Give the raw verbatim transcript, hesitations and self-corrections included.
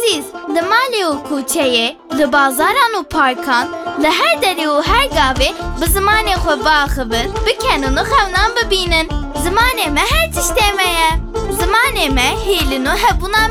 aziz li malê û kûçeyê, li bazaran û parkan, li her derê û her gavê bi zimanê xwe biaxivin, bikenin û xewnan bibînin. Zimanê me her tiştê me ye. Zimanê me hêlin û hebûna